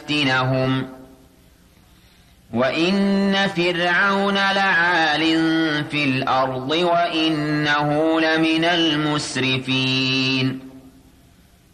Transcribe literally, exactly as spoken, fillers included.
لنفتنهم وإن فرعون لعال في الأرض وإنه لمن المسرفين